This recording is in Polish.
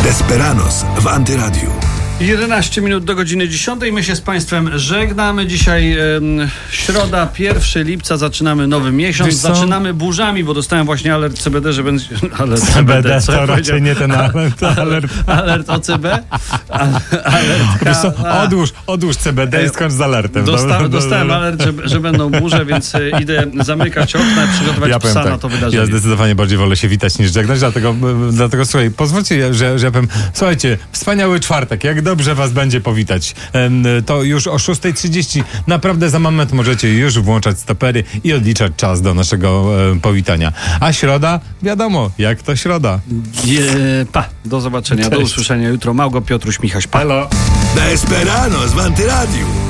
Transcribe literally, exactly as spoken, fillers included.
Desperados w Antyradiu. jedenaście minut do godziny dziesiątej. My się z Państwem żegnamy. Dzisiaj e, środa, pierwszego lipca. Zaczynamy nowy miesiąc. Zaczynamy burzami, bo dostałem właśnie alert C B D, że będzie... Alert C B D, co to raczej nie ten alert. Alert, alert O C B. Alert Wiesz co, odłóż, odłóż C B D i skończ z alertem. Dosta, dostałem alert, że, że będą burze, więc idę zamykać okna i przygotować ja psa tak, na to wydarzenie. Ja zdecydowanie bardziej wolę się witać niż żegnać, dlatego, dlatego słuchaj, pozwólcie, że, że ja powiem, słuchajcie, wspaniały czwartek, jak dobrze was będzie powitać. To już o szósta trzydzieści, naprawdę za moment możecie już włączać stopery i odliczać czas do naszego e, powitania. A środa, wiadomo, jak to środa. Je, pa, do zobaczenia, Cześć. Do usłyszenia jutro. Małgo, Piotruś, Michaś, pa. Halo. Desperados w Antyradiu.